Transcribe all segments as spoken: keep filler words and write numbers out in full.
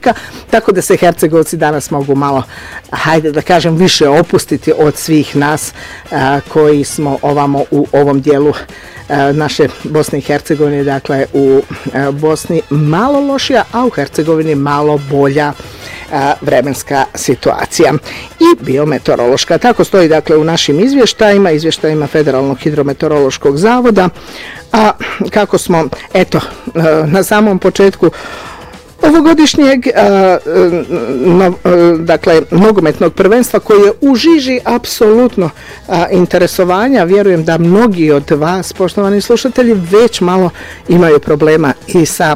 prilika, tako da se Hercegovci danas mogu malo, hajde da kažem, više opustiti od svih nas a, koji smo ovamo u ovom dijelu a, naše Bosne i Hercegovine, dakle u a, Bosni malo lošija, a u Hercegovini malo bolja a, vremenska situacija i biometeorološka. Tako stoji dakle u našim izvještajima, izvještajima Federalnog hidrometeorološkog zavoda, a kako smo, eto, na samom početku ovogodišnjeg no, dakle nogometnog prvenstva koji je u žiži apsolutno a, interesovanja, vjerujem da mnogi od vas, poštovani slušatelji, već malo imaju problema i sa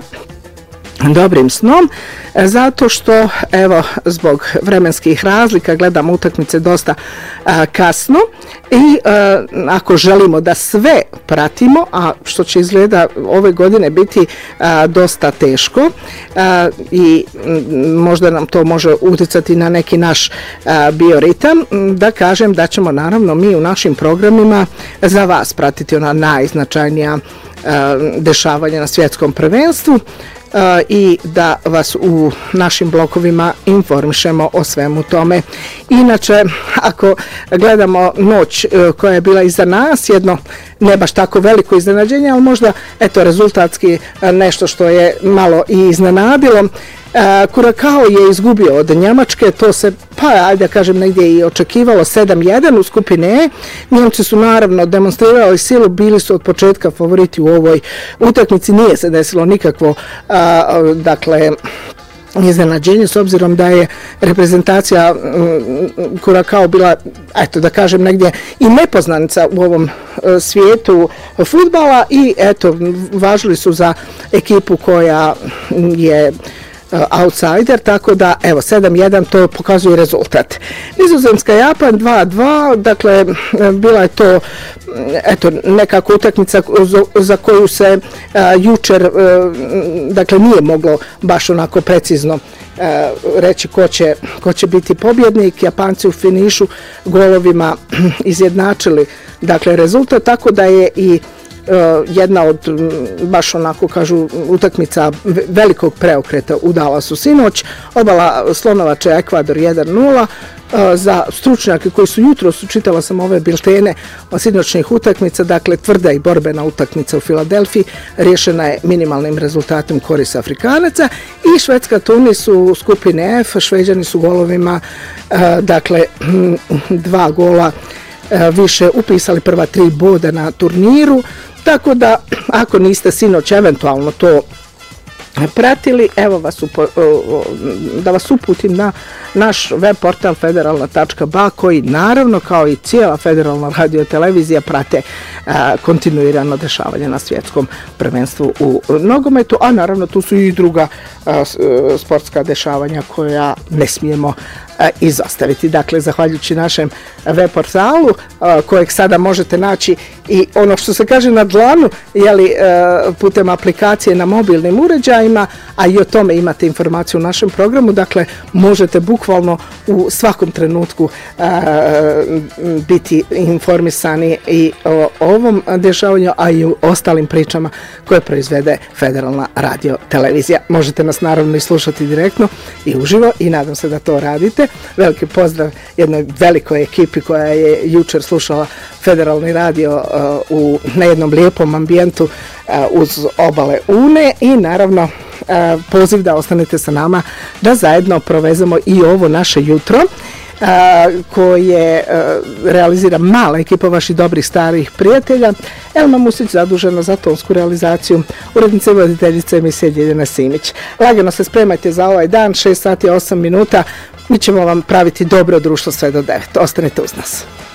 dobrim snom, zato što evo zbog vremenskih razlika gledamo utakmice dosta a, kasno i a, ako želimo da sve pratimo, a što će izgleda ove godine biti a, dosta teško a, i m, možda nam to može utjecati na neki naš a, bioritam, da kažem da ćemo naravno mi u našim programima za vas pratiti ona najznačajnija a, dešavanja na svjetskom prvenstvu Uh, i da vas u našim blokovima informišemo o svemu tome. Inače, ako gledamo noć uh, koja je bila iza nas, jedno ne baš tako veliko iznenađenje, ali možda eto rezultatski uh, nešto što je malo i iznenadilo. Uh, Curacao je izgubio od Njemačke, to se, pa ajde da kažem, negdje i očekivalo, sedam jedan u skupine E. Njemci su naravno demonstrirali silu, bili su od početka favoriti u ovoj utakmici, nije se desilo nikakvo uh, dakle iznenađenje, s obzirom da je reprezentacija um, Curacao bila, eto da kažem, negdje i nepoznanica u ovom uh, svijetu fudbala i eto, važili su za ekipu koja je outsider, tako da evo sedam jedan to pokazuje rezultat. Nizozemska Japan dva dva, dakle bila je to eto nekako utakmica za koju se a, jučer a, dakle nije moglo baš onako precizno a, reći ko će, ko će biti pobjednik. Japanci u finišu golovima izjednačili dakle rezultat, tako da je i Uh, jedna od, baš onako kažu, utakmica velikog preokreta u Dallasu sinoć. Obala Slonovače Ekvador jedan nula. Uh, za stručnjake koji su jutro su, čitala sam ove biltene o sinoćnih utakmica, dakle tvrda i borbena utakmica u Filadelfiji riješena je minimalnim rezultatom korist Afrikanaca i Švedska Tunis u skupini F. Šveđani su golovima uh, dakle dva gola više upisali, prva tri boda na turniru, tako da ako niste sinoć eventualno to pratili, evo vas upo, da vas uputim na naš web portal federalna tačka b a koji naravno kao i cijela federalna radio televizija prate a, kontinuirano dešavanje na svjetskom prvenstvu u nogometu, a naravno tu su i druga a, sportska dešavanja koja ne smijemo a, izostaviti. Dakle, zahvaljujući našem web portalu a, kojeg sada možete naći i ono što se kaže na dlanu, jeli, a, putem aplikacije na mobilnim uređajima, a i o tome imate informaciju u našem programu, dakle možete bukvalno u svakom trenutku a, biti informisani i o ovom dešavanju, a i o ostalim pričama koje proizvede Federalna radio televizija. Možete nas naravno i slušati direktno i uživo i nadam se da to radite. Veliki pozdrav jednoj velikoj ekipi koja je jučer slušala Federalni radio a, u, na jednom lijepom ambijentu a, uz obale Une i naravno a, poziv da ostanete sa nama da zajedno provezemo i ovo naše jutro a, koje a, realizira mala ekipa vaših dobrih starih prijatelja. Elma Musić zadužena za tonsku realizaciju, urednica i voditeljica emisije Ljiljana Simić. Lagano se spremajte za ovaj dan, šest sati osam minuta. Mi ćemo vam praviti dobro društvo sve do devet. Ostanite uz nas.